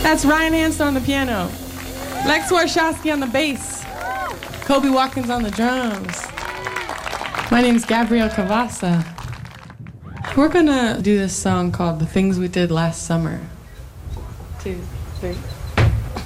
That's Ryan Hansen on the piano. Lex Warshawski on the bass. Kobe Watkins on the drums. My name's Gabrielle Cavassa. We're gonna do this song called The Things We Did Last Summer. 2, 3.